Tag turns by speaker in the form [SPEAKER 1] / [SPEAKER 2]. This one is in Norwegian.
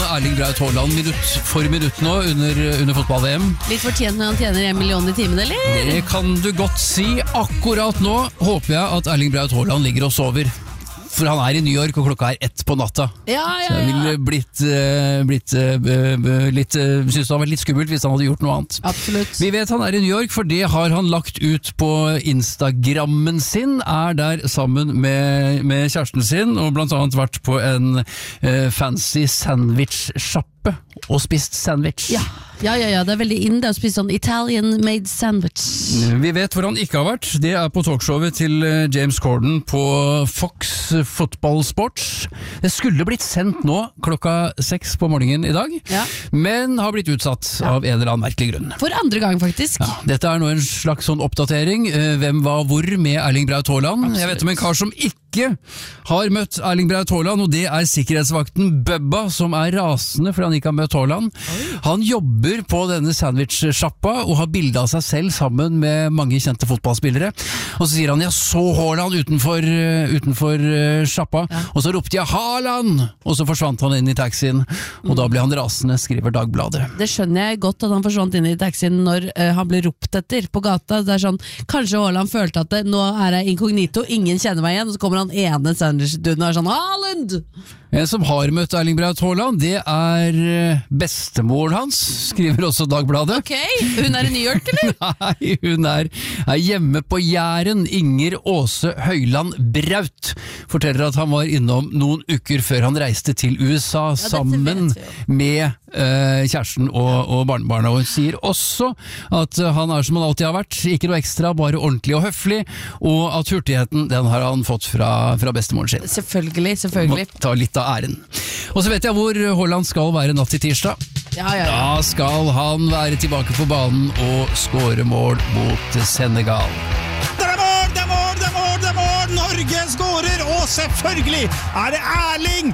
[SPEAKER 1] Erling Braut Haaland minutt for minutt nå under fotball-VM.
[SPEAKER 2] Litt fortjent når han tjener 1 million i timen, eller?
[SPEAKER 1] Det kan du godt si. Akkurat nå håper jeg at Erling Braut Haaland ligger og sover. For han i New York, og klokka 1 på natta.
[SPEAKER 2] Ja.
[SPEAKER 1] Så jeg ville synes det hadde vært litt skummelt hvis han hadde gjort noe annet.
[SPEAKER 2] Absolutt.
[SPEAKER 1] Vi vet han i New York, for det har han lagt ut på Instagrammen sin. Der sammen med kjæresten sin, og blant annet vært på en fancy sandwich-sjappe og spist sandwich.
[SPEAKER 2] Ja, det veldig inn det å spise sånn Italian-made sandwich.
[SPEAKER 1] Vi vet hvor han ikke har vært. Det på talkshowet til James Corden på Fox Football Sports. Det skulle blitt sendt nå klokka 6 på morgenen i dag, men har blitt utsatt av en eller annen merkelig grunn.
[SPEAKER 2] For andre gang, faktisk.
[SPEAKER 1] Ja, dette nå en slags sånn oppdatering. Hvem var hvor med Erling Braut Haaland? Absolutt. Jeg vet om en kar som ikke har møtt Erling Braut Haaland, og det sikkerhetsvakten Bubba, som rasende fordi han ikke har møtt Haaland. Han jobber på denne sandwich-sjappa og har bildet av seg selv sammen med mange kjente fotballspillere. Og så sier han, jeg så Haaland utenfor sjappa, og så ropte jeg Haaland! Og så forsvant han inn i taxien, og da ble han rasende, skriver Dagbladet.
[SPEAKER 2] Det skjønner jeg godt at han forsvant inn i taxien når han ble ropt etter på gata. Det sånn, kanskje Haaland følte at nå jeg inkognito, ingen kjenner meg igjen, og så kommer han ene sandwich-duden og sånn, Haaland!
[SPEAKER 1] En som har møtt Erling Braut Haaland, det bestemoren hans, skriver også Dagbladet.
[SPEAKER 2] Ok, hun i New York, eller?
[SPEAKER 1] Nei, hun er hjemme på Jæren. Inger Åse Høyland Braut forteller at han var innom noen uker før han reiste til USA sammen med kjæresten og barnebarna. Og hun sier også at han som han alltid har vært, ikke noe ekstra, bare ordentlig og høflig, og at hurtigheten, den har han fått fra bestemoren sin.
[SPEAKER 2] Selvfølgelig.
[SPEAKER 1] Må ta litt av æren. Og så vet jeg hvor Haaland skal være natt til tirsdag. Da skal han være tilbake på banen og skåre mål mot Senegal.
[SPEAKER 3] Det er mål! Norge skårer, og selvfølgelig det Erling